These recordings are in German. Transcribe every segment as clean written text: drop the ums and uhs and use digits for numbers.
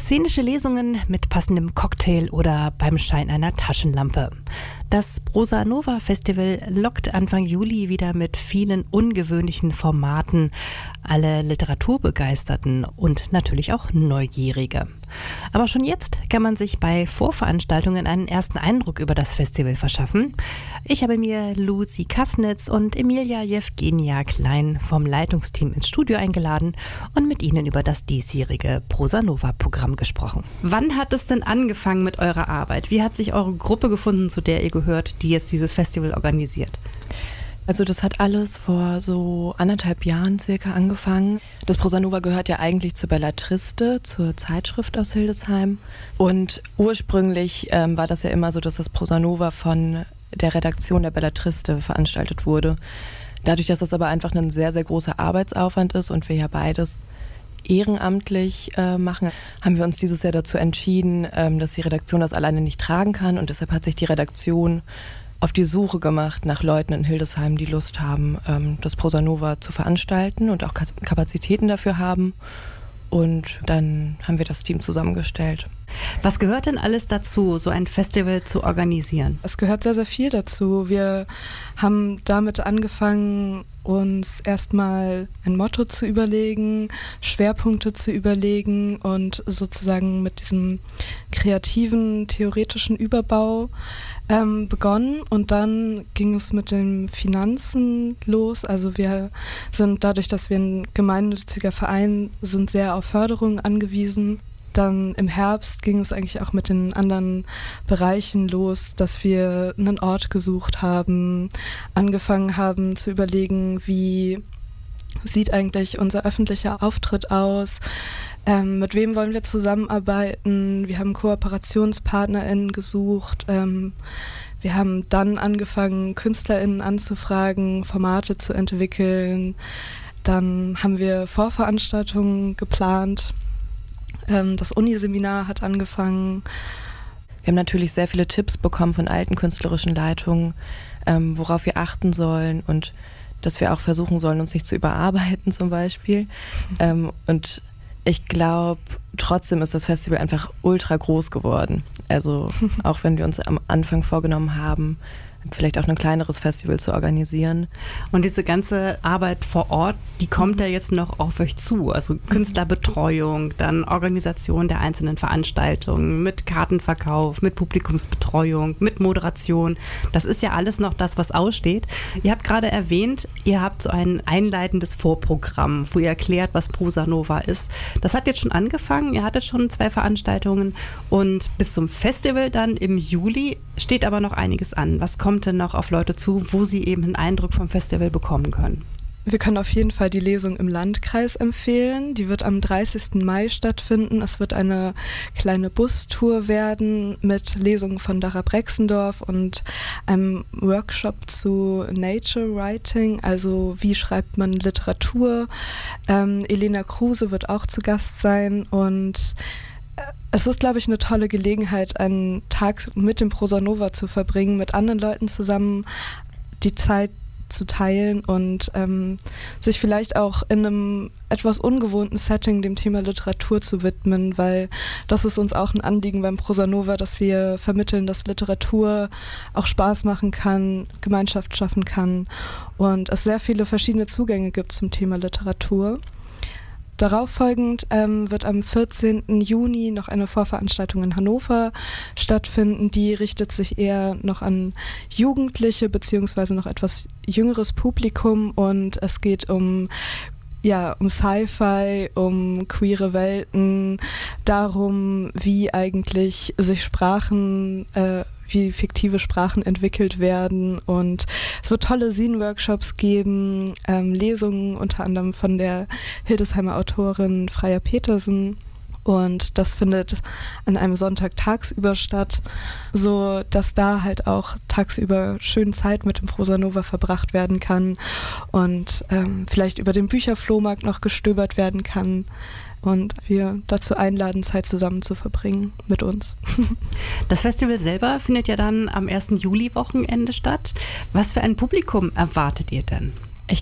Szenische Lesungen mit passendem Cocktail oder beim Schein einer Taschenlampe. Das Prosa Nova Festival lockt Anfang Juli wieder mit vielen ungewöhnlichen Formaten alle Literaturbegeisterten und natürlich auch Neugierige. Aber schon jetzt kann man sich bei Vorveranstaltungen einen ersten Eindruck über das Festival verschaffen. Ich habe mir Lucy Kasnitz und Emilia Jewgenia Klein vom Leitungsteam ins Studio eingeladen und mit ihnen über das diesjährige Prosa Nova Programm gesprochen. Wann hat es denn angefangen mit eurer Arbeit? Wie hat sich eure Gruppe gefunden, zu der ihr gehört, die jetzt dieses Festival organisiert? Also das hat alles vor so 1,5 Jahren circa angefangen. Das Prosa Nova gehört ja eigentlich zur Belletriste, zur Zeitschrift aus Hildesheim. Und ursprünglich war das ja immer so, dass das Prosa Nova von der Redaktion der Belletriste veranstaltet wurde. Dadurch, dass das aber einfach ein sehr, sehr großer Arbeitsaufwand ist und wir ja beides ehrenamtlich machen, haben wir uns dieses Jahr dazu entschieden, dass die Redaktion das alleine nicht tragen kann. Und deshalb hat sich die Redaktion auf die Suche gemacht nach Leuten in Hildesheim, die Lust haben, das Prosa Nova zu veranstalten und auch Kapazitäten dafür haben. Und dann haben wir das Team zusammengestellt. Was gehört denn alles dazu, so ein Festival zu organisieren? Es gehört sehr, sehr viel dazu. Wir haben damit angefangen, uns erstmal ein Motto zu überlegen, Schwerpunkte zu überlegen und sozusagen mit diesem kreativen, theoretischen Überbau begonnen. Und dann ging es mit den Finanzen los. Also wir sind dadurch, dass wir ein gemeinnütziger Verein sind, sehr auf Förderung angewiesen. Dann im Herbst ging es eigentlich auch mit den anderen Bereichen los, dass wir einen Ort gesucht haben, angefangen haben zu überlegen, wie sieht eigentlich unser öffentlicher Auftritt aus, mit wem wollen wir zusammenarbeiten, wir haben KooperationspartnerInnen gesucht, wir haben dann angefangen, KünstlerInnen anzufragen, Formate zu entwickeln, dann haben wir Vorveranstaltungen geplant. Das Uniseminar hat angefangen. Wir haben natürlich sehr viele Tipps bekommen von alten künstlerischen Leitungen, worauf wir achten sollen und dass wir auch versuchen sollen, uns nicht zu überarbeiten zum Beispiel. Und ich glaube, trotzdem ist das Festival einfach ultra groß geworden. Also auch wenn wir uns am Anfang vorgenommen haben, vielleicht auch ein kleineres Festival zu organisieren. Und diese ganze Arbeit vor Ort, die kommt ja jetzt noch auf euch zu. Also Künstlerbetreuung, dann Organisation der einzelnen Veranstaltungen, mit Kartenverkauf, mit Publikumsbetreuung, mit Moderation. Das ist ja alles noch das, was aussteht. Ihr habt gerade erwähnt, ihr habt so ein einleitendes Vorprogramm, wo ihr erklärt, was Prosa Nova ist. Das hat jetzt schon angefangen, ihr hattet schon 2 Veranstaltungen und bis zum Festival dann im Juli steht aber noch einiges an. Was kommt denn noch auf Leute zu, wo sie eben einen Eindruck vom Festival bekommen können? Wir können auf jeden Fall die Lesung im Landkreis empfehlen. Die wird am 30. Mai stattfinden. Es wird eine kleine Bustour werden mit Lesungen von Dara Brexendorf und einem Workshop zu Nature Writing, also wie schreibt man Literatur. Elena Kruse wird auch zu Gast sein und es ist, glaube ich, eine tolle Gelegenheit, einen Tag mit dem Prosa Nova zu verbringen, mit anderen Leuten zusammen die Zeit zu teilen und sich vielleicht auch in einem etwas ungewohnten Setting dem Thema Literatur zu widmen, weil das ist uns auch ein Anliegen beim Prosa Nova, dass wir vermitteln, dass Literatur auch Spaß machen kann, Gemeinschaft schaffen kann und es sehr viele verschiedene Zugänge gibt zum Thema Literatur. Darauf folgend wird am 14. Juni noch eine Vorveranstaltung in Hannover stattfinden. Die richtet sich eher noch an Jugendliche bzw. noch etwas jüngeres Publikum und es geht um Sci-Fi, um queere Welten, darum, wie eigentlich sich Sprachen wie fiktive Sprachen entwickelt werden und es wird tolle Zine-Workshops geben, Lesungen unter anderem von der Hildesheimer Autorin Freya Petersen und das findet an einem Sonntag tagsüber statt, so dass da halt auch tagsüber schön Zeit mit dem Prosa Nova verbracht werden kann und vielleicht über den Bücherflohmarkt noch gestöbert werden kann. Und wir dazu einladen, Zeit zusammen zu verbringen mit uns. Das Festival selber findet ja dann am 1. Juli-Wochenende statt. Was für ein Publikum erwartet ihr denn? Ich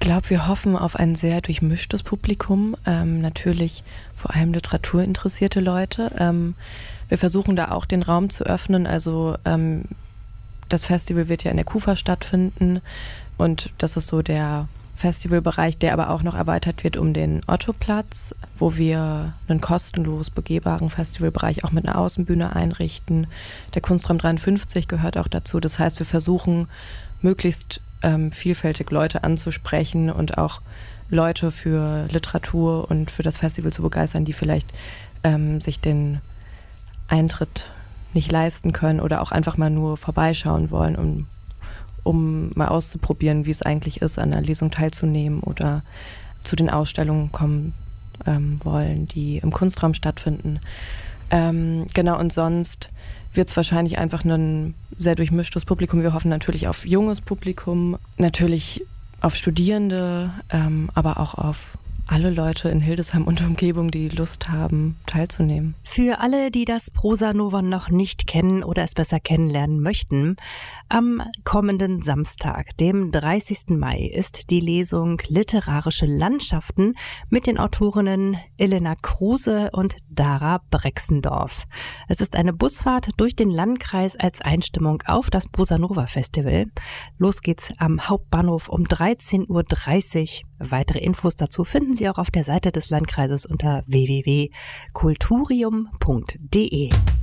glaube, wir hoffen auf ein sehr durchmischtes Publikum, natürlich vor allem literaturinteressierte Leute. Wir versuchen da auch den Raum zu öffnen, also das Festival wird ja in der KUFA stattfinden und das ist so der Festivalbereich, der aber auch noch erweitert wird um den Ottoplatz, wo wir einen kostenlos begehbaren Festivalbereich auch mit einer Außenbühne einrichten. Der Kunstraum 53 gehört auch dazu. Das heißt, wir versuchen möglichst vielfältig Leute anzusprechen und auch Leute für Literatur und für das Festival zu begeistern, die vielleicht sich den Eintritt nicht leisten können oder auch einfach mal nur vorbeischauen wollen, um mal auszuprobieren, wie es eigentlich ist, an einer Lesung teilzunehmen oder zu den Ausstellungen kommen wollen, die im Kunstraum stattfinden. Genau, und sonst wird es wahrscheinlich einfach ein sehr durchmischtes Publikum. Wir hoffen natürlich auf junges Publikum, natürlich auf Studierende, aber auch auf alle Leute in Hildesheim und Umgebung, die Lust haben, teilzunehmen. Für alle, die das Prosa Nova noch nicht kennen oder es besser kennenlernen möchten, am kommenden Samstag, dem 30. Mai, ist die Lesung Literarische Landschaften mit den Autorinnen Elena Kruse und Dara Brexendorf. Es ist eine Busfahrt durch den Landkreis als Einstimmung auf das Prosa Nova Festival. Los geht's am Hauptbahnhof um 13:30 Uhr. Weitere Infos dazu finden Sie auch auf der Seite des Landkreises unter www.kulturium.de.